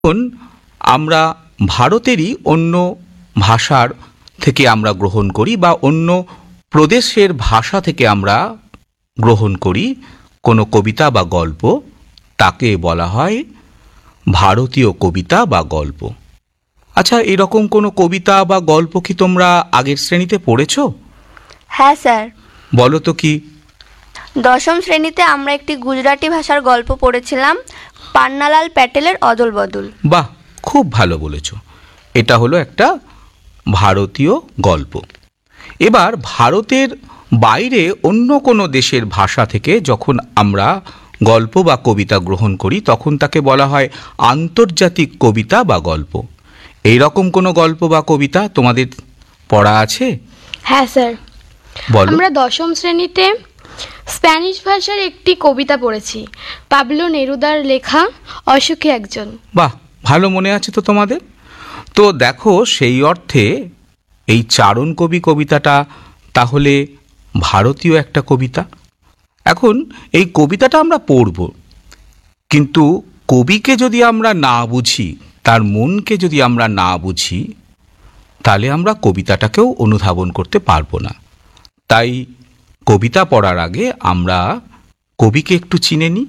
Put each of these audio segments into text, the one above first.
এখন আমরা ভারতেরই অন্য ভাষার থেকে আমরা গ্রহণ করি বা অন্য প্রদেশের ভাষা থেকে আমরা গ্রহণ করি কোনো কবিতা বা গল্প, তাকে বলা হয় ভারতীয় কবিতা বা গল্প। আচ্ছা, এরকম কোনো কবিতা বা গল্প কি তোমরা আগের শ্রেণীতে পড়েছো? হ্যাঁ স্যার, বলো তো কি? দশম শ্রেণীতে আমরা একটি গুজরাটি ভাষার গল্প পড়েছিলাম, পান্নালাল প্যাটেলের অদল বদল। বাহ, খুব ভালো বলেছ। এটা হলো একটা ভারতীয় গল্প। এবার ভারতের বাইরে অন্য কোনো দেশের ভাষা থেকে যখন আমরা গল্প বা কবিতা গ্রহণ করি তখন তাকে বলা হয় আন্তর্জাতিক কবিতা বা গল্প। এই রকম কোনো গল্প বা কবিতা তোমাদের পড়া আছে? হ্যাঁ স্যার, বলো। আমরা দশম শ্রেণীতে স্প্যানিশ ভাষার একটি কবিতা পড়েছি, পাবলো নেরুদার লেখা অসুখী একজন। বাহ, ভালো মনে আছে তো তোমাদের। তো দেখো, সেই অর্থে এই চারণ কবি কবিতাটা তাহলে ভারতীয় একটা কবিতা। এখন এই কবিতাটা আমরা পড়ব, কিন্তু কবিকে যদি আমরা না বুঝি, তার মনকে যদি আমরা না বুঝি, তাহলে আমরা কবিতাটাকেও অনুধাবন করতে পারবো না। তাই কবিতা পড়ার আগে আমরা কবিকে একটু চিনে নিই।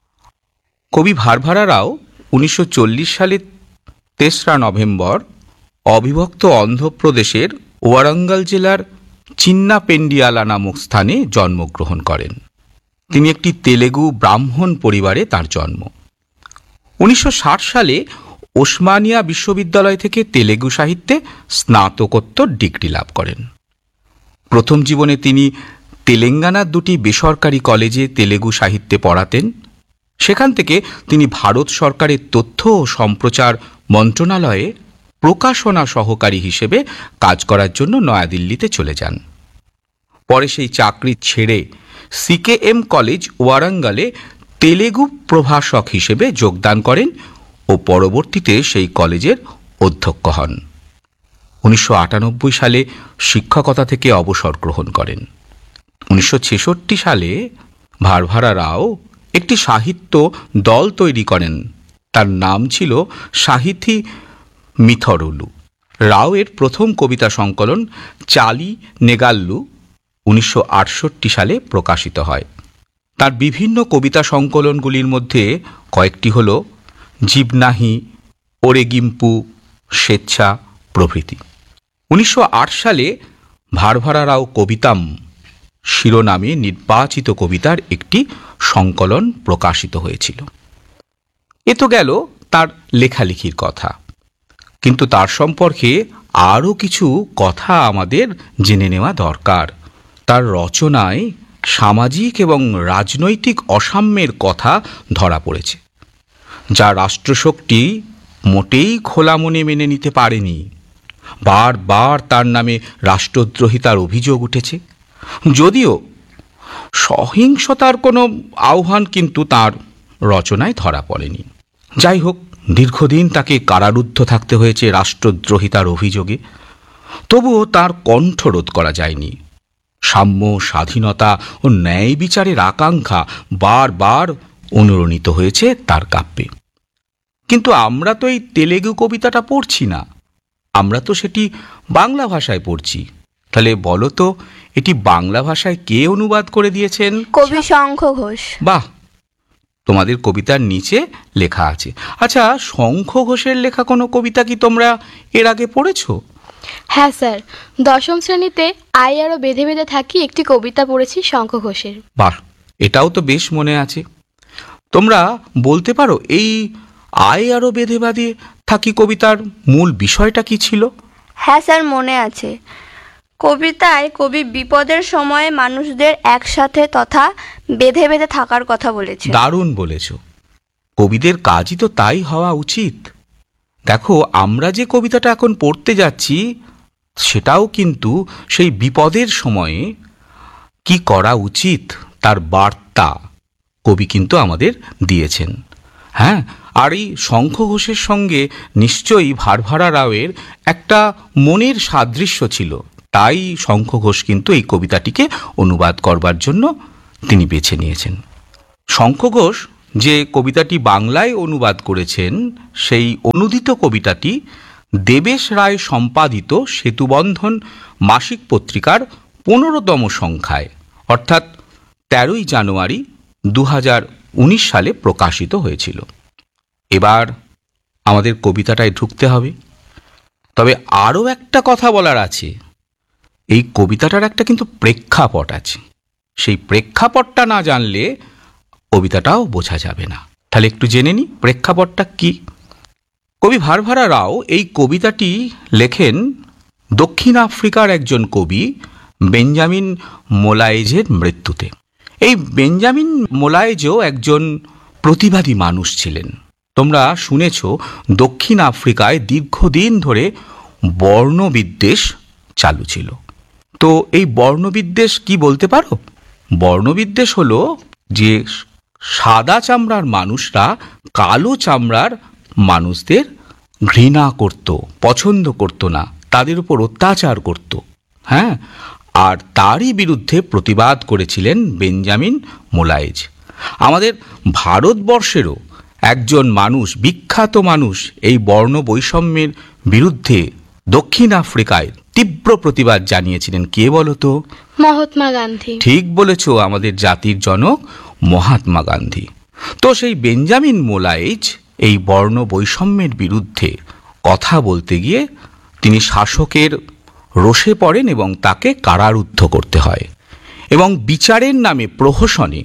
কবি ভারভারা রাও 1940 সালের 3রা নভেম্বর অবিভক্ত অন্ধ্রপ্রদেশের ওয়ারাঙ্গাল জেলার চিন্নাপেন্ডিয়ালা নামক স্থানে জন্মগ্রহণ করেন। তিনি একটি তেলেগু ব্রাহ্মণ পরিবারে তার জন্ম। 1960 সালে ওসমানিয়া বিশ্ববিদ্যালয় থেকে তেলেগু সাহিত্যে স্নাতকোত্তর ডিগ্রি লাভ করেন। প্রথম জীবনে তিনি তেলেঙ্গানার 2টি বেসরকারি কলেজে তেলেগু সাহিত্যে পড়াতেন। সেখান থেকে তিনি ভারত সরকারের তথ্য ও সম্প্রচার মন্ত্রণালয়ে প্রকাশনা সহকারী হিসেবে কাজ করার জন্য নয়াদিল্লিতে চলে যান। পরে সেই চাকরি ছেড়ে সিকেএম কলেজ ওয়ারাঙ্গালে তেলেগু প্রভাষক হিসেবে যোগদান করেন ও পরবর্তীতে সেই কলেজের অধ্যক্ষ হন। 1998 সালে শিক্ষকতা থেকে অবসর গ্রহণ করেন। 1966 সালে ভারভারা রাও একটি সাহিত্য দল তৈরি করেন। তার নাম ছিল সাহিথি মিথরুলু। রাওয়ের প্রথম কবিতা সংকলন চালি নেগাল্লু 1968 সালে প্রকাশিত হয়। তার বিভিন্ন কবিতা সংকলনগুলির মধ্যে কয়েকটি হল জীবনাহি, ওরেগিম্পু, স্বেচ্ছা প্রভৃতি। 1908 সালে ভারভারা রাও কবিতাম শিরোনামে নির্বাচিত কবিতার একটি সংকলন প্রকাশিত হয়েছিল। এ তো গেল তার লেখালেখির কথা, কিন্তু তার সম্পর্কে আরও কিছু কথা আমাদের জেনে নেওয়া দরকার। তার রচনায় সামাজিক এবং রাজনৈতিক অসাম্যের কথা ধরা পড়েছে, যা রাষ্ট্রশক্তি মোটেই খোলা মনে মেনে নিতে পারেনি। বারবার তার নামে রাষ্ট্রদ্রোহিতার অভিযোগ উঠেছে, যদিও সহিংসতার কোনো আহ্বান কিন্তু তার রচনায় ধরা পড়েনি। যাই হোক, দীর্ঘদিন তাকে কারারুদ্ধ থাকতে হয়েছে রাষ্ট্রদ্রোহিতার অভিযোগে। তবুও তার কণ্ঠরোধ করা যায়নি। সাম্য, স্বাধীনতা ও ন্যায় বিচারের আকাঙ্ক্ষা বারবার অনুরণিত হয়েছে তার কাব্যে। কিন্তু আমরা তো এই তেলেগু কবিতাটা পড়ছি না, আমরা তো সেটি বাংলা ভাষায় পড়ছি। তাহলে বলো তো, এটি বাংলা ভাষায় কে অনুবাদ করে দিয়েছেন? কবি শঙ্খ ঘোষ। বাহ, তোমাদের কবিতার নিচে লেখা আছে। আচ্ছা, শঙ্খ ঘোষের লেখা কোনো কবিতা কি তোমরা এর আগে পড়েছো? হ্যাঁ স্যার, দশম শ্রেণীতে আই আরো বেঁধে বেঁধে থাকি একটি কবিতা পড়েছি শঙ্খ ঘোষের। বাহ, এটাও তো বেশ মনে আছে। তোমরা বলতে পারো এই আই আরো বেঁধে বাঁধে থাকি কবিতার মূল বিষয়টা কি ছিল? হ্যাঁ স্যার, মনে আছে। কবিতায় কবি বিপদের সময়ে মানুষদের একসাথে তথা বেঁধে বেঁধে থাকার কথা বলেছে। দারুণ বলেছ। কবিদের কাজই তো তাই হওয়া উচিত। দেখো, আমরা যে কবিতাটা এখন পড়তে যাচ্ছি সেটাও কিন্তু সেই বিপদের সময়ে কি করা উচিত তার বার্তা কবি কিন্তু আমাদের দিয়েছেন। হ্যাঁ, আর এই শঙ্খ ঘোষের সঙ্গে নিশ্চয়ই ভারভারা রাওয়ের একটা মনের সাদৃশ্য ছিল। তাই শঙ্খ ঘোষ কিন্তু এই কবিতাটিকে অনুবাদ করবার জন্য তিনি বেছে নিয়েছেন। শঙ্খ ঘোষ যে কবিতাটি বাংলায় অনুবাদ করেছেন সেই অনুদিত কবিতাটি দেবেশ রায় সম্পাদিত সেতুবন্ধন মাসিক পত্রিকার 15তম সংখ্যায় অর্থাৎ 13ই জানুয়ারি 2019 সালে প্রকাশিত হয়েছিল। এবার আমাদের কবিতাটায় ঢুকতে হবে। তবে আরও একটা কথা বলার আছে, এই কবিতাটার একটা কিন্তু প্রেক্ষাপট আছে। সেই প্রেক্ষাপটটা না জানলে কবিতাটাও বোঝা যাবে না। তাহলে একটু জেনে নিই প্রেক্ষাপটটা কি। কবি ভারভারা রাও এই কবিতাটি লেখেন দক্ষিণ আফ্রিকার একজন কবি বেঞ্জামিন মোলায়েজের মৃত্যুতে। এই বেঞ্জামিন মোলায়েজও একজন প্রতিবাদী মানুষ ছিলেন। তোমরা শুনেছ দক্ষিণ আফ্রিকায় দীর্ঘদিন ধরে বর্ণবিদ্বেষ চালু ছিল। তো এই বর্ণবিদ্বেষ কি বলতে পারো? বর্ণবিদ্বেষ হলো যে সাদা চামড়ার মানুষরা কালো চামড়ার মানুষদের ঘৃণা করত, পছন্দ করত না, তাদের উপর অত্যাচার করত। হ্যাঁ, আর তারই বিরুদ্ধে প্রতিবাদ করেছিলেন বেঞ্জামিন মোলায়েজ। আমাদের ভারতবর্ষেরও একজন মানুষ, বিখ্যাত মানুষ, এই বর্ণ বৈষম্যের বিরুদ্ধে দক্ষিণ আফ্রিকায় তীব্র প্রতিবাদ জানিয়েছিলেন। কে বলো তো? মহাত্মা গান্ধী। ঠিক বলেছ, আমাদের জাতির জনক মহাত্মা গান্ধী। তো সেই বেঞ্জামিন মোলায়েজ এই বর্ণ বৈষম্যের বিরুদ্ধে কথা বলতে গিয়ে তিনি শাসকের রোষে পড়েন এবং তাকে কারারুদ্ধ করতে হয় এবং বিচারের নামে প্রহসনে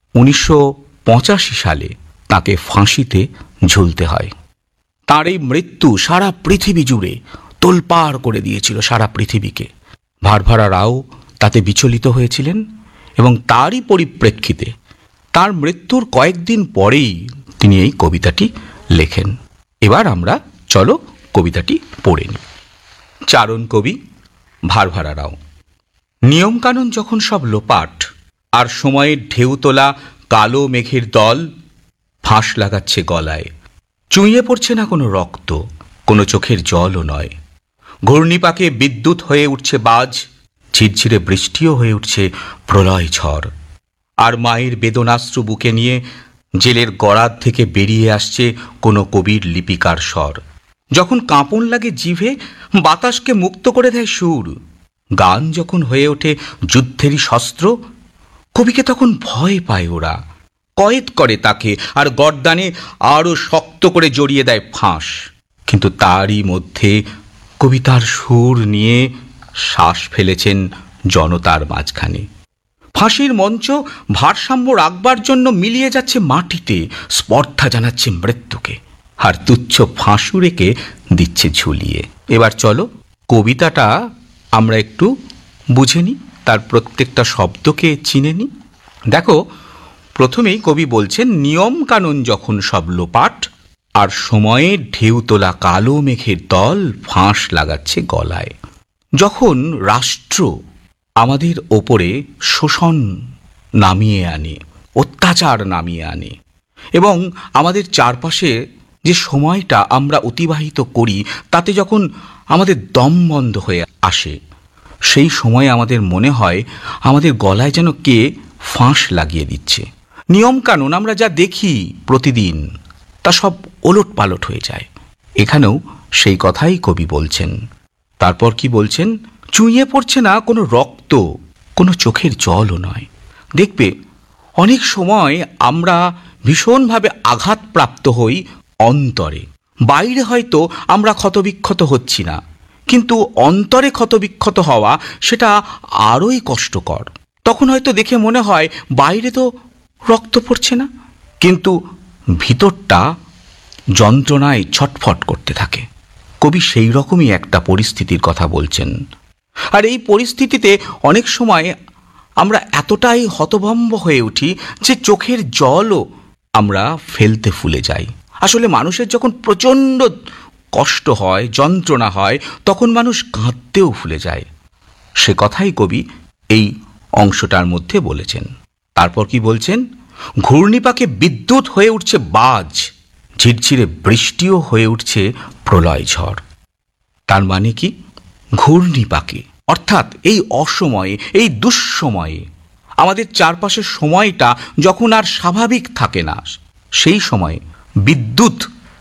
1985 সালে তাকে ফাঁসিতে ঝুলতে হয়। তার এই মৃত্যু সারা পৃথিবী জুড়ে তোলপাড় করে দিয়েছিল, সারা পৃথিবীকে। ভারভারা রাও তাতে বিচলিত হয়েছিলেন এবং তারই পরিপ্রেক্ষিতে তার মৃত্যুর কয়েকদিন পরেই তিনি এই কবিতাটি লেখেন। এবার আমরা চলো কবিতাটি পড়ে নিই। চারণ কবি ভারভারা রাও। নিয়মকানুন যখন সব লোপাট, আর সময়ের ঢেউ তোলা কালো মেঘের দল ফাঁস লাগাচ্ছে গলায়, চুঁইয়ে পড়ছে না কোনো রক্ত, কোনো চোখের জলও নয়। ঘূর্ণিপাকে বিদ্যুৎ হয়ে উঠছে বাজ, ঝিরঝিরে বৃষ্টিও হয়ে উঠছে প্রলয় ঝড়। আর মায়ের বেদনাশ্রু বুকে নিয়ে জেলের গড়াদ থেকে বেরিয়ে আসছে কোনো কবির লিপিকার স্বর। যখন কাঁপন লাগে জিভে, বাতাসকে মুক্ত করে দেয় সুর। গান যখন হয়ে ওঠে যুদ্ধেরই শস্ত্র, কবিকে তখন ভয় পায় ওরা, কয়েদ করে তাকে, আর গর্দানে আরও শক্ত করে জড়িয়ে দেয় ফাঁস। কিন্তু তারই মধ্যে কবিতার সুর নিয়ে শ্বাস ফেলেছেন জনতার মাঝখানে। ফাঁসির মঞ্চ ভারসাম্য রাখবার জন্য মিলিয়ে যাচ্ছে মাটিতে, স্পর্ধা জানাচ্ছে মৃত্যুকে, আর তুচ্ছ ফাঁসুরেকে দিচ্ছে ঝুলিয়ে। এবার চলো কবিতাটা আমরা একটু বুঝে নিই, তার প্রত্যেকটা শব্দকে চিনে নিই। দেখো, প্রথমেই কবি বলছেন নিয়ম কানুন যখন সব লোপাট, আর সময়ের ঢেউ তোলা কালো মেঘের দল ফাঁস লাগাচ্ছে গলায়। যখন রাষ্ট্র আমাদের ওপরে শোষণ নামিয়ে আনে, অত্যাচার নামিয়ে আনে, এবং আমাদের চারপাশে যে সময়টা আমরা অতিবাহিত করি তাতে যখন আমাদের দম বন্ধ হয়ে আসে, সেই সময় আমাদের মনে হয় আমাদের গলায় যেন কে ফাঁস লাগিয়ে দিচ্ছে। নিয়মকানুন আমরা যা দেখি প্রতিদিন তা সব ওলট পালট হয়ে যায়। এখানেও সেই কথাই কবি বলছেন। তারপর কি বলছেন? চুঁইয়ে পড়ছে না কোনো রক্ত, কোনো চোখের জলও নয়। দেখবে অনেক সময় আমরা ভীষণভাবে আঘাতপ্রাপ্ত হই অন্তরে। বাইরে হয়তো আমরা ক্ষতবিক্ষত হচ্ছি না, কিন্তু অন্তরে ক্ষতবিক্ষত হওয়া সেটা আরোই কষ্টকর। তখন হয়তো দেখে মনে হয় বাইরে তো রক্ত পড়ছে না, কিন্তু ভিতরটা যন্ত্রণায় ছটফট করতে থাকে। কবি সেই রকমই একটা পরিস্থিতির কথা বলছেন। আর এই পরিস্থিতিতে অনেক সময় আমরা এতটাই হতভম্ব হয়ে উঠি যে চোখের জলও আমরা ফেলতে ভুলে যাই। আসলে মানুষের যখন প্রচণ্ড কষ্ট হয়, যন্ত্রণা হয়, তখন মানুষ কাঁদতেও ভুলে যায়। সে কথাই কবি এই অংশটার মধ্যে বলেছেন। তারপর কি বলছেন? ঘূর্ণিপাকে বিদ্যুৎ হয়ে উঠছে বাজ, ঝিরঝিরে বৃষ্টিও হয়ে উঠছে প্রলয় ঝড়। তার মানে কি? ঘূর্ণিপাকে অর্থাৎ এই অসময়ে, এই দুঃসময়ে, আমাদের চারপাশের সময়টা যখন আর স্বাভাবিক থাকে না, সেই সময় বিদ্যুৎ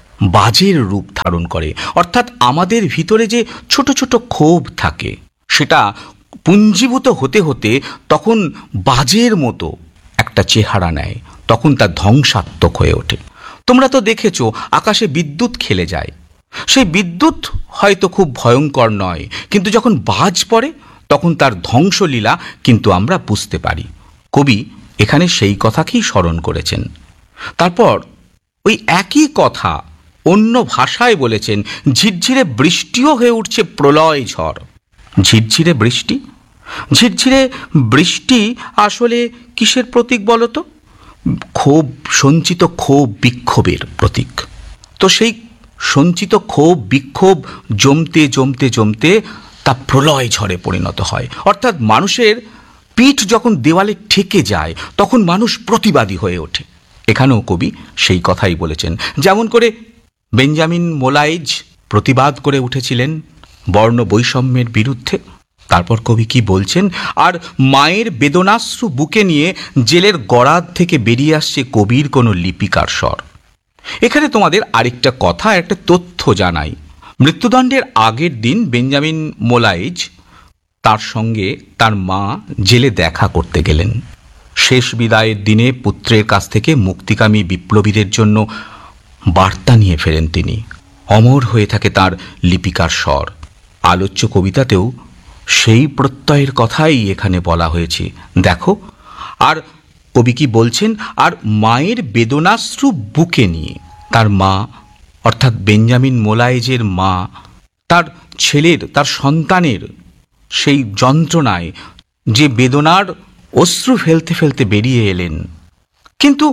বাজের রূপ ধারণ করে, অর্থাৎ আমাদের ভিতরে যে ছোট ছোট ক্ষোভ থাকে সেটা পুঞ্জীভূত হতে হতে তখন বাজের মতো একটা চেহারা নেয়, তখন তা ধ্বংসাত্মক হয়ে ওঠে। তোমরা তো দেখেছো আকাশে বিদ্যুৎ খেলে যায়, সেই বিদ্যুৎ হয়তো খুব ভয়ঙ্কর নয়, কিন্তু যখন বাজ পড়ে তখন তার ধ্বংসলীলা কিন্তু আমরা বুঝতে পারি। কবি এখানে সেই কথাকেই স্মরণ করেছেন। তারপর ওই একই কথা অন্য ভাষায় বলেছেন, ঝিরঝিরে বৃষ্টিও হয়ে উঠছে প্রলয় ঝড়। ঝিরঝিরে বৃষ্টি, ঝিরঝিরে বৃষ্টি আসলে কিসের প্রতীক বলো তো? ক্ষোভ, সঞ্চিত ক্ষোভ বিক্ষোভের প্রতীক। তো সেই সঞ্চিত ক্ষোভ বিক্ষোভ জমতে জমতে জমতে তা প্রলয় ঝড়ে পরিণত হয়, অর্থাৎ মানুষের পিঠ যখন দেওয়ালে ঠেকে যায় তখন মানুষ প্রতিবাদী হয়ে ওঠে। এখানেও কবি সেই কথাই বলেছেন। যেমন করে বেঞ্জামিন মোলাইজ প্রতিবাদ করে উঠেছিলেন বর্ণ বৈষম্যের বিরুদ্ধে। তারপর কবি কি বলছেন, আর মায়ের বেদনাশ্রু বুকে নিয়ে জেলের গড়াদ থেকে বেরিয়ে আসছে কবির কোনো লিপিকার স্বর। এখানে তোমাদের আরেকটা কথা, একটা তথ্য জানাই। মৃত্যুদণ্ডের আগের দিন বেঞ্জামিন মোলাইজ তার সঙ্গে তার মা জেলে দেখা করতে গেলেন। শেষ বিদায়ের দিনে পুত্রের কাছ থেকে মুক্তিকামী বিপ্লবীদের জন্য বার্তা নিয়ে ফেরেন তিনি। অমর হয়ে থাকে তার লিপিকার স্বর। আলোচ্য কবিতাতেও সেই প্রত্যয়ের কথাই এখানে বলা হয়েছে। দেখো, আর কবি কি বলছেন, আর মায়ের বেদনাশ্রু বুকে নিয়ে, তার মা অর্থাৎ বেঞ্জামিন মোলাইজের মা তার ছেলের, তার সন্তানের সেই যন্ত্রণায় যে বেদনার অশ্রু ফেলতে ফেলতে বেরিয়ে এলেন। কিন্তু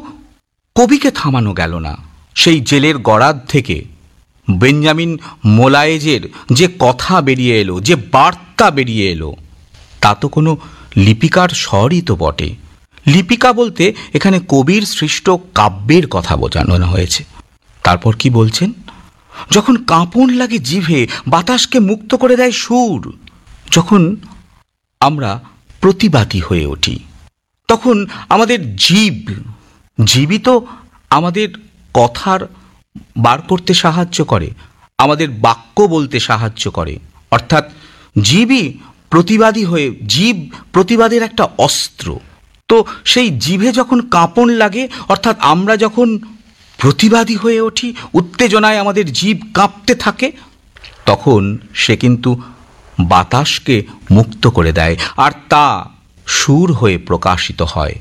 কবিকে থামানো গেল না। সেই জেলের গড়াদ থেকে বেঞ্জামিন মোলায়েজের যে কথা বেরিয়ে এলো, যে বার্তা বেরিয়ে এলো, তা তো কোনো লিপিকার স্বরই তো বটে। লিপিকা বলতে এখানে কবির সৃষ্ট কাব্যের কথা বোঝানো হয়েছে। তারপর কি বলছেন, যখন কাঁপন লাগে জিভে, বাতাসকে মুক্ত করে দেয় সুর। যখন আমরা প্রতিবাদী হয়ে উঠি তখন আমাদের জীবই তো আমাদের কথার বার করতে সাহায্য করে, আমাদের বাক্য বলতে সাহায্য করে। অর্থাৎ জীবই প্রতিবাদী হয়ে, জীব প্রতিবাদের একটা অস্ত্র। তো সেই জিভে যখন কাঁপন লাগে, অর্থাৎ আমরা যখন প্রতিবাদী হয়ে উঠি, উত্তেজনায় আমাদের জীব কাঁপতে থাকে, তখন সে কিন্তু বাতাসকে মুক্ত করে দেয়, আর তা সুর হয়ে প্রকাশিত হয়,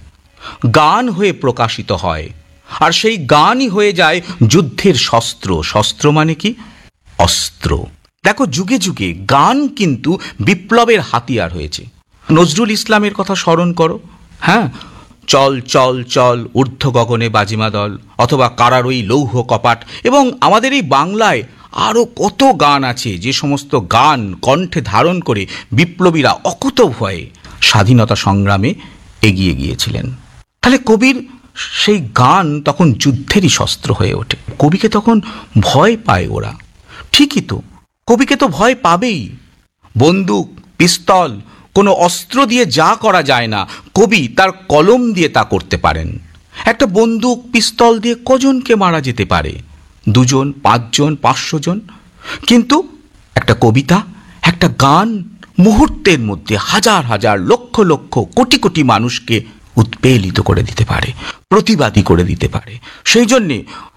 গান হয়ে প্রকাশিত হয়। আর সেই গানই হয়ে যায় যুদ্ধের শস্ত্র। শস্ত্র মানে কি? অস্ত্র। দেখো, যুগে যুগে গান কিন্তু বিপ্লবের হাতিয়ার হয়েছে। নজরুল ইসলামের কথা স্মরণ করো। হ্যাঁ, চল চল চল ঊর্ধ্ব গগনে বাজিমা দল, অথবা কারারই লৌহ কপাট, এবং আমাদের এই বাংলায় আরও কত গান আছে, যে সমস্ত গান কণ্ঠে ধারণ করে বিপ্লবীরা অকুত ভয়ে স্বাধীনতা সংগ্রামে এগিয়ে গিয়েছিলেন। তাহলে কবির সেই গান তখন যুদ্ধেরই শস্ত্র হয়ে ওঠে। কবিকে তখন ভয় পায় ওরা। ঠিকই তো, কবিকে তো ভয় পাবেই। বন্দুক, পিস্তল, কোনো অস্ত্র দিয়ে যা করা যায় না, কবি তার কলম দিয়ে তা করতে পারেন। একটা বন্দুক, পিস্তল দিয়ে কজনকে মারা যেতে পারে? 2 জন, 5 জন, 500 জন। কিন্তু একটা কবিতা, একটা গান মুহূর্তের মধ্যে হাজার হাজার, লক্ষ লক্ষ, কোটি কোটি মানুষকে উৎপেলিত করে দিতে পারে, প্রতিবাদী করে দিতে পারে। সেই জন্যে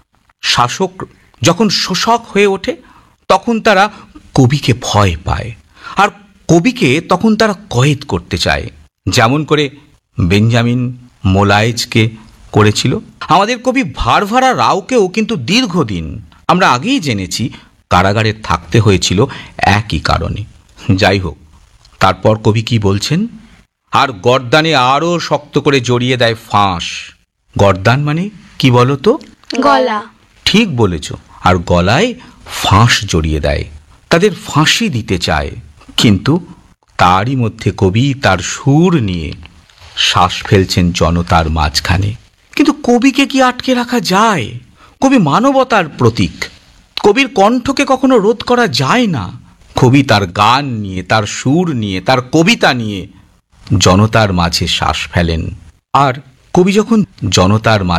শাসক যখন শোষক হয়ে ওঠে তখন তারা কবিকে ভয় পায়, আর কবিকে তখন তারা কয়েদ করতে চায়, যেমন করে বেঞ্জামিন মোলায়েজকে করেছিল। আমাদের কবি ভারভারা রাওকেও কিন্তু দীর্ঘদিন, আমরা আগেই জেনেছি, কারাগারে থাকতে হয়েছিল একই কারণে। যাই হোক, তারপর কবি কি বলছেন, আর গর্দানে আরও শক্ত করে জড়িয়ে দেয় ফাঁস। গর্দান মানে কি বলো তো? গলা। ঠিক বলেছ। আর গলায় ফাঁস জড়িয়ে দেয়, তাদের ফাঁসি দিতে চায়। কিন্তু তারই মধ্যে কবি তার সুর নিয়ে শ্বাস ফেলছেন জনতার মাঝখানে। কিন্তু কবিকে কি আটকে রাখা যায়? কবি মানবতার প্রতীক। কবির কণ্ঠকে কখনো রোধ করা যায় না। কবি তার গান নিয়ে, তার সুর নিয়ে, তার কবিতা নিয়ে জনতার মাঝে শ্বাস ফেলেন। আর কবি যখন জনতার মাঝে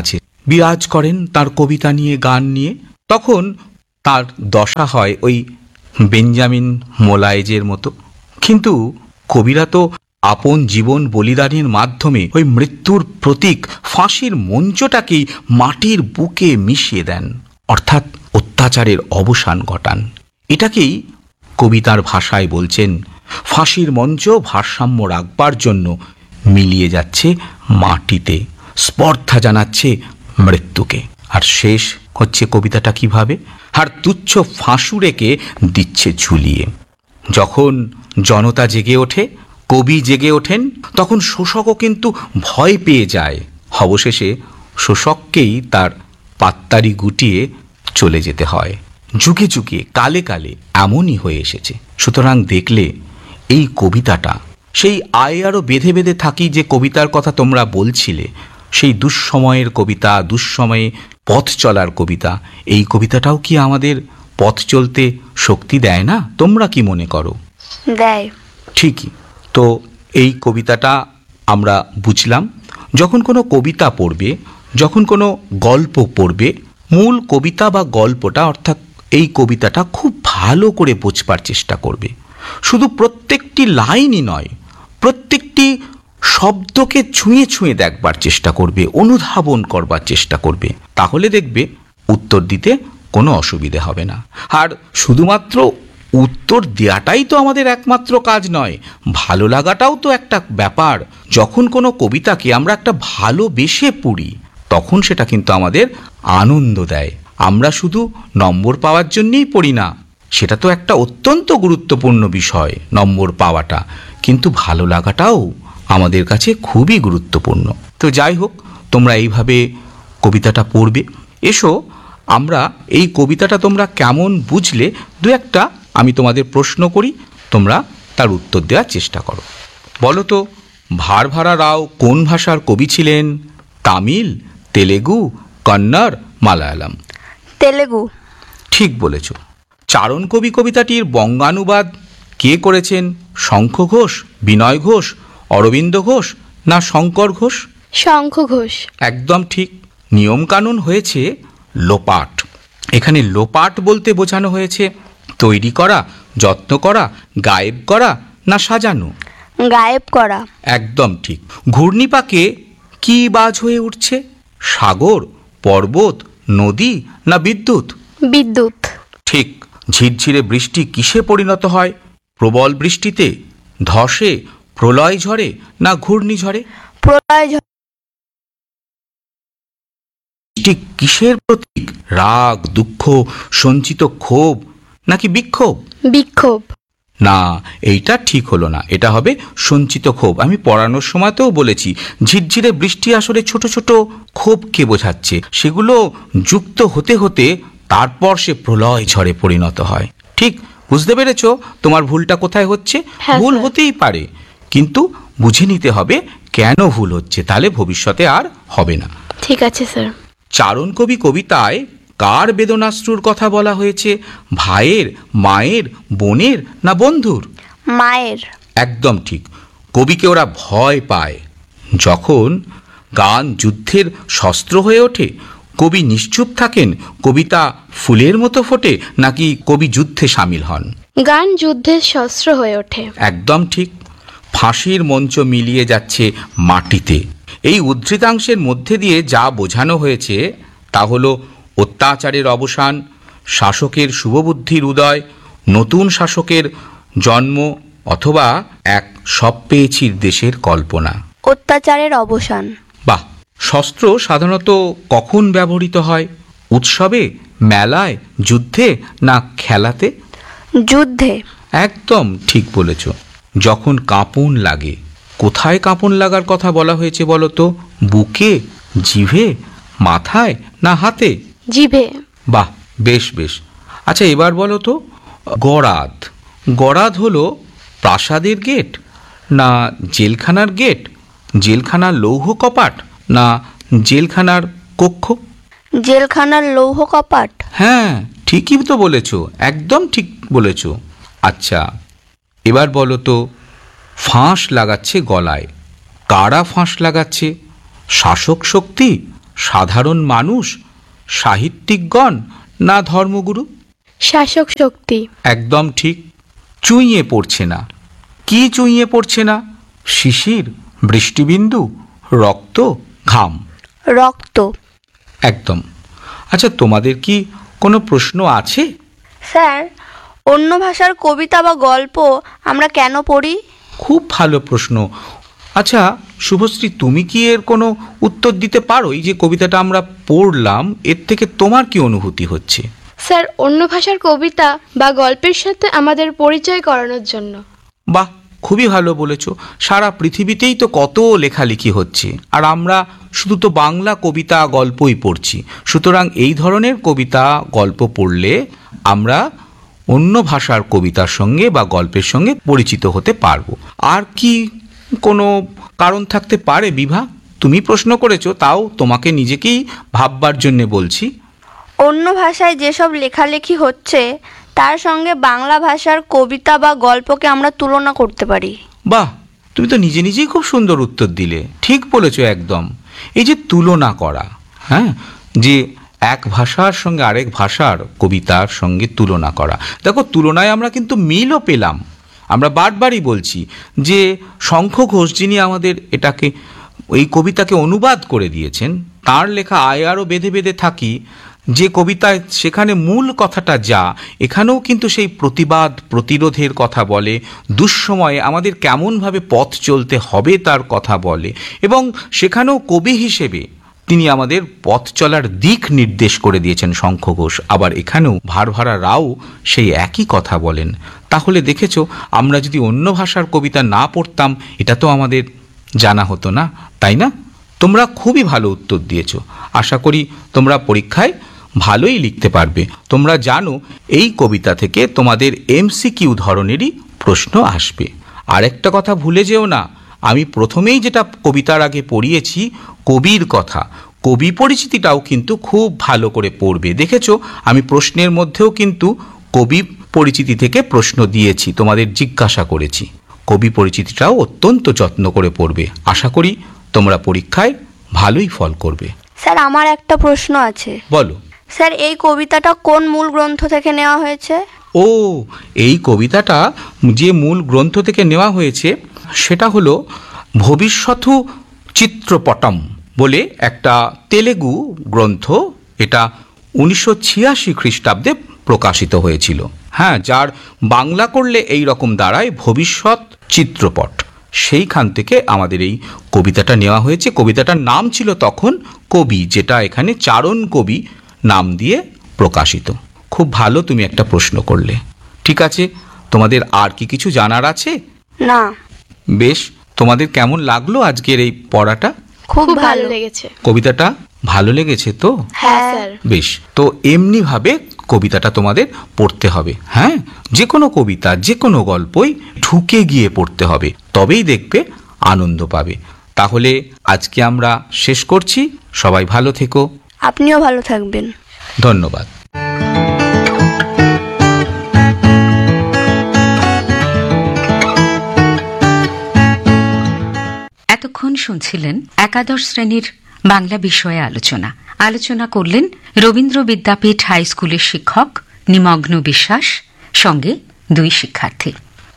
বিরাজ করেন তার কবিতা নিয়ে, গান নিয়ে, তখন তার দশা হয় ওই বেঞ্জামিন মোলায়েজের মতো। কিন্তু কবিরা তো আপন জীবন বলিদানের মাধ্যমে ওই মৃত্যুর প্রতীক ফাঁসির মঞ্চটাকেই মাটির বুকে মিশিয়ে দেন, অর্থাৎ অত্যাচারের অবসান ঘটান। এটাকেই কবিতার ভাষায় বলছেন ফাঁসির মঞ্চ ভারসাম্য রাখবার জন্য মিলিয়ে যাচ্ছে মাটিতে, স্পর্ধা জানাচ্ছে মৃত্যুকে। আর শেষ হচ্ছে কবিতাটা কিভাবে, আর তুচ্ছ ফাঁসুরেকে দিচ্ছে ঝুলিয়ে। যখন জনতা জেগে ওঠে, কবি জেগে ওঠেন, তখন শোষকও কিন্তু ভয় পেয়ে যায়। অবশেষে শোষককেই তার পাত্তারি গুটিয়ে চলে যেতে হয়। যুগে যুগে কালে কালে এমনই হয়ে এসেছে। সুতরাং দেখলে এই কবিতাটা সেই আয় আরও বেঁধে বেঁধে থাকি যে কবিতার কথা তোমরা বলছিলে, সেই দুঃসময়ের কবিতা, দুঃসময়ে পথ চলার কবিতা, এই কবিতাটাও কি আমাদের পথ চলতে শক্তি দেয় না? তোমরা কি মনে করো? দেয়। ঠিকই তো। এই কবিতাটা আমরা বুঝলাম। যখন কোনো কবিতা পড়বে, যখন কোনো গল্প পড়বে, মূল কবিতা বা গল্পটা অর্থাৎ এই কবিতাটা খুব ভালো করে বোঝবার চেষ্টা করবে। শুধু প্রত্যেকটি লাইনই নয়, প্রত্যেকটি শব্দকে ছুঁয়ে ছুঁয়ে দেখবার চেষ্টা করবে, অনুধাবন করবার চেষ্টা করবে। তাহলে দেখবে উত্তর দিতে কোনো অসুবিধে হবে না। আর শুধুমাত্র উত্তর দেওয়াটাই তো আমাদের একমাত্র কাজ নয়, ভালো লাগাটাও তো একটা ব্যাপার। যখন কোনো কবিতাকে আমরা একটা ভালোবেসে পড়ি, তখন সেটা কিন্তু আমাদের আনন্দ দেয়। আমরা শুধু নম্বর পাওয়ার জন্যেই পড়ি না, সেটা তো একটা অত্যন্ত গুরুত্বপূর্ণ বিষয় নম্বর পাওয়াটা, কিন্তু ভালো লাগাটাও আমাদের কাছে খুবই গুরুত্বপূর্ণ। তো যাই হোক, তোমরা এইভাবে কবিতাটা পড়বে। এসো আমরা এই কবিতাটা তোমরা কেমন বুঝলে দু একটা আমি তোমাদের প্রশ্ন করি, তোমরা তার উত্তর দেওয়ার চেষ্টা করো। বলো তো, ভারভারা রাও কোন ভাষার কবি ছিলেন? তামিল, তেলেগু, কন্নড়, মালায়ালাম? তেলেগু। ঠিক বলেছ। চারণ কবি কবিতাটির বঙ্গানুবাদ কে করেছেন? শঙ্খ ঘোষ, বিনয় ঘোষ, অরবিন্দ ঘোষ না শঙ্কর ঘোষ? শঙ্খ ঘোষ। একদম ঠিক। নিয়মকানুন হয়েছে লোপাট। এখানে লোপাট বলতে বোঝানো হয়েছে তৈরি করা, যত্ন করা, গায়েব করা না সাজানো? গায়েব করা। একদম ঠিক। ঘূর্ণিপাকে কি বাজ হয়ে উঠছে? সাগর, পর্বত, নদী না বিদ্যুৎ? বিদ্যুৎ। ঠিক। ঝিরঝিরে বৃষ্টি কিসে পরিণত হয়? প্রবল বৃষ্টিতে, ধসে, প্রলয় ঝড়ে না ঘূর্ণিঝড়ে? প্রলয় ঝড়। বৃষ্টি কিসের প্রতীক? রাগ, দুঃখ, সঞ্চিত ক্ষোভ নাকি বিক্ষোভ? বিক্ষোভ। না, এইটা ঠিক হলো না। এটা হবে সঞ্চিত ক্ষোভ। আমি পড়ানোর সময়তেও বলেছি, ঝিরঝিরে বৃষ্টি আসলে ছোট ছোট ক্ষোভকে বোঝাচ্ছে। সেগুলো যুক্ত হতে হতে তারপর সে প্রলয় ঝড়ে পরিণত হয়। ঠিক বুঝতে পেরেছ তোমার ভুলটা কোথায় হচ্ছে? হ্যাঁ, ভুল স্যার। হতেই পারে, কিন্তু বুঝে নিতে হবে কেন ভুল হচ্ছে, তাহলে ভবিষ্যতে আর হবে না। ঠিক আছে স্যার। চারণ কবি কবিতায় কার বেদনাশ্রুর কথা বলা হয়েছে? ভাইয়ের, মায়ের, বোনের না বন্ধুর? মায়ের। একদম ঠিক। কবিকে ওরা ভয় পায়। যখন গান যুদ্ধের শস্ত্র হয়ে ওঠে, কবি নিশ্চুপ থাকেন, কবিতা ফুলের মতো ফোটে নাকি কবি যুদ্ধে সামিল হন? গান যুদ্ধের শস্ত্র হয়ে ওঠে। একদম ঠিক। ফাঁসির মঞ্চ মিলিয়ে যাচ্ছে মাটিতে। এই উদ্ধৃতাংশের মধ্যে দিয়ে যা বোঝানো হয়েছে তা হলো অত্যাচারের অবসান, শাসকের শুভবুদ্ধির উদয়, নতুন শাসকের জন্ম, অথবা এক সব পেয়েছির দেশের কল্পনা। অত্যাচারের অবসান। বাহ। শস্ত্র সাধারণত কখন ব্যবহৃত হয়? উৎসবে, মেলায়, যুদ্ধে না খেলাতে? যুদ্ধে। একদম ঠিক বলেছ। যখন কাঁপন লাগে, কোথায় কাঁপন লাগার কথা বলা হয়েছে বলো তো? বুকে, জিভে, মাথায় না হাতে? জিভে। বাহ, বেশ বেশ। আচ্ছা, এবার বলো তো, গরাদ, গরাদ হলো প্রাসাদের গেট না জেলখানার গেট? জেলখানার লৌহ কপাট না জেলখানার কক্ষ? জেলখানার লৌহ কপাট। হ্যাঁ, ঠিকই তো বলেছ, একদম ঠিক বলেছ। আচ্ছা, এবার বলো তো, ফাঁস লাগাচ্ছে গলায়, কারা ফাঁস লাগাচ্ছে? শাসক শক্তি সাধারণ মানুষ, সাহিত্যিকগণ না ধর্মগুরু? শাসক শক্তি। একদম ঠিক। চুইয়ে পড়ছে না। কি চুইয়ে পড়ছে না? শিশির, বৃষ্টিবিন্দু, রক্ত, ঘাম। রক্ত। একদম। আচ্ছা, তোমাদের কি কোনো প্রশ্ন আছে? স্যার, অন্য ভাষার কবিতা বা গল্প আমরা কেন পড়ি? খুব ভালো প্রশ্ন। আচ্ছা শুভশ্রী, তুমি কি এর কোনো উত্তর দিতে পারো? এই যে কবিতাটা আমরা পড়লাম, এর থেকে তোমার কি অনুভূতি হচ্ছে? স্যার, অন্য ভাষার কবিতা বা গল্পের সাথে আমাদের পরিচয় করানোর জন্য। বাহ, খুবই ভালো বলেছ। সারা পৃথিবীতেই তো কত লেখালেখি হচ্ছে, আর আমরা শুধু তো বাংলা কবিতা গল্পই পড়ছি। সুতরাং এই ধরনের কবিতা গল্প পড়লে আমরা অন্য ভাষার কবিতার সঙ্গে বা গল্পের সঙ্গে পরিচিত হতে পারবো। আর কি কোনো কারণ থাকতে পারে বিভা? তুমি প্রশ্ন করেছো, তাও তোমাকে নিজেকেই ভাববার জন্যে বলছি। অন্য ভাষায় যেসব লেখালেখি হচ্ছে তার সঙ্গে বাংলা ভাষার কবিতা বা গল্পকে আমরা তুলনা করতে পারি। বাহ, তুমি তো নিজে নিজেই খুব সুন্দর উত্তর দিলে। ঠিক বলেছো একদম। এই যে তুলনা করা, হ্যাঁ, যে এক ভাষার সঙ্গে আরেক ভাষার কবিতার সঙ্গে তুলনা করা। দেখো, তুলনায় আমরা কিন্তু মিলও পেলাম। আমরা বারবারই বলছি যে শঙ্খ ঘোষ, যিনি আমাদের এটাকে, এই কবিতাকে অনুবাদ করে দিয়েছেন, তার লেখা আয় আরও বেঁধে বেঁধে থাকি, যে কবিতায় সেখানে মূল কথাটা যা, এখানেও কিন্তু সেই প্রতিবাদ প্রতিরোধের কথা বলে, দুঃসময়ে আমাদের কেমনভাবে পথ চলতে হবে তার কথা বলে, এবং সেখানেও কবি হিসেবে তিনি আমাদের পথ চলার দিক নির্দেশ করে দিয়েছেন শঙ্খ ঘোষ। আবার এখানেও ভারভারা রাও সেই একই কথা বলেন। তাহলে দেখেছো, আমরা যদি অন্য ভাষার কবিতা না পড়তাম, এটা তো আমাদের জানা হতো না, তাই না? তোমরা খুবই ভালো উত্তর দিয়েছো। আশা করি তোমরা পরীক্ষায় ভালোই লিখতে পারবে। তোমরা জানো এই কবিতা থেকে তোমাদের এমসিকিউ ধরনেরই প্রশ্ন আসবে। আরেকটা কথা ভুলে যেও না, আমি প্রথমেই যেটা কবিতার আগে পড়িয়েছি, কবির কথা, কবি পরিচিতিটাও কিন্তু খুব ভালো করে পড়বে। দেখেছো, আমি প্রশ্নের মধ্যেও কিন্তু কবি পরিচিতি থেকে প্রশ্ন দিয়েছি, তোমাদের জিজ্ঞাসা করেছি। কবি পরিচিতিটাও অত্যন্ত যত্ন করে পড়বে। আশা করি তোমরা পরীক্ষায় ভালোই ফল করবে। স্যার, আমার একটা প্রশ্ন আছে। বলো। স্যার, এই কবিতাটা কোন মূল গ্রন্থ থেকে নেওয়া হয়েছে? ও, এই কবিতাটা যে মূল গ্রন্থ থেকে নেওয়া হয়েছে সেটা হলো ভবিষ্যৎ চিত্রপটম বলে একটা তেলেগু গ্রন্থ। এটা 1986 খ্রিস্টাব্দে প্রকাশিত হয়েছিল। হ্যাঁ, যার বাংলা করলে এই রকম দাঁড়ায় ভবিষ্যৎ চিত্রপট। সেইখান থেকে আমাদের এই কবিতাটা নেওয়া হয়েছে। কবিতাটার নাম ছিল তখন কবি, যেটা এখানে চারণ কবি নাম দিয়ে প্রকাশিত। খুব ভালো, তুমি একটা প্রশ্ন করলে। ঠিক আছে, তোমাদের আর কি কিছু জানার আছে? না। বেশ, তোমাদের কেমন লাগলো আজকের এই পড়াটা? খুব ভালো ভালো লেগেছে। কবিতাটা ভালো লেগেছে তো? হ্যাঁ স্যার। বেশ, তো এমনিভাবে কবিতাটা তোমাদের পড়তে হবে। হ্যাঁ, যে কোনো কবিতা, যে কোনো গল্পই ঢুকে গিয়ে পড়তে হবে, তবেই দেখবে আনন্দ পাবে। তাহলে আজকে আমরা শেষ করছি। সবাই ভালো থেকো। আপনিও ভালো থাকবেন। ধন্যবাদ। এতক্ষণ শুনছিলেন একাদশ শ্রেণীর বাংলা বিষয়ে আলোচনা করলেন রবীন্দ্র বিদ্যাপীঠ হাই স্কুলের শিক্ষক নিমগ্ন বিশ্বাস, সঙ্গে 2 শিক্ষার্থী।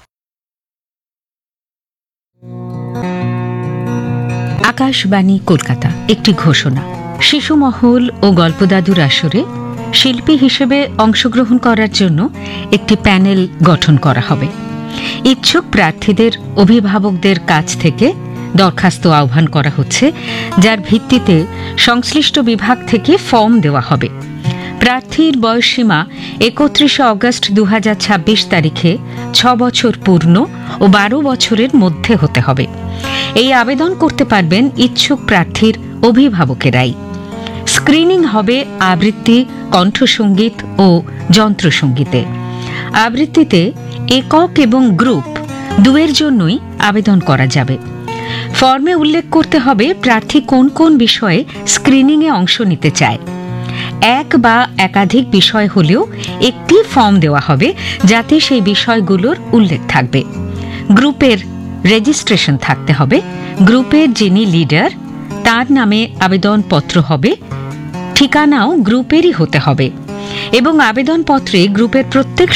আকাশবাণী কলকাতা একটি ঘোষণা। শিশু মহল ও গল্পদাদুর আসরে শিল্পী হিসেবে অংশগ্রহণ করার জন্য একটি প্যানেল গঠন করা হবে। ইচ্ছুক প্রার্থীদের অভিভাবকদের কাছ থেকে দরখাস্ত আহ্বান করা হচ্ছে, যার ভিত্তিতে সংশ্লিষ্ট বিভাগ থেকে ফর্ম দেওয়া হবে। প্রার্থীর বয়সসীমা 31 অগস্ট 2026 তারিখে 6 বছর পূর্ণ ও 12 বছরের মধ্যে হতে হবে। এই আবেদন করতে পারবেন ইচ্ছুক প্রার্থীর অভিভাবকেরাই। স্ক্রিনিং হবে আবৃত্তি, কণ্ঠসঙ্গীত ও যন্ত্রসঙ্গীতে। আবৃত্তিতে একক এবং গ্রুপ দুয়ের জন্যই আবেদন করা যাবে। ফর্মে উল্লেখ করতে হবে প্রার্থী কোন কোন বিষয়ে স্ক্রিনিংয়ে অংশ নিতে চায়। এক বা একাধিক বিষয় হলেও একটি ফর্ম দেওয়া হবে, যাতে সেই বিষয়গুলোর উল্লেখ থাকবে। গ্রুপের রেজিস্ট্রেশন থাকতে হবে। গ্রুপের যিনি লিডার তার নামে আবেদনপত্র হবে, ঠিকানাও গ্রুপেরই হতে হবে এবং আবেদনপত্রে গ্রুপের প্রত্যেক